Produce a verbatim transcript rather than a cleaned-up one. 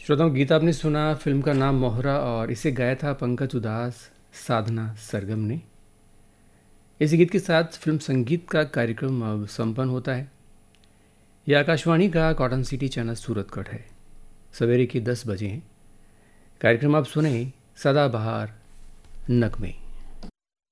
श्रोताओं, गीत आपने सुना। फिल्म का नाम मोहरा और इसे गाया था पंकज उधास, साधना सरगम ने। इस गीत के साथ फिल्म संगीत का कार्यक्रम अब संपन्न होता है। यह आकाशवाणी का कॉटन सिटी चैनल सूरतगढ़ है। सवेरे के दस बजे हैं। कार्यक्रम आप सुने सदाबहार नगमे।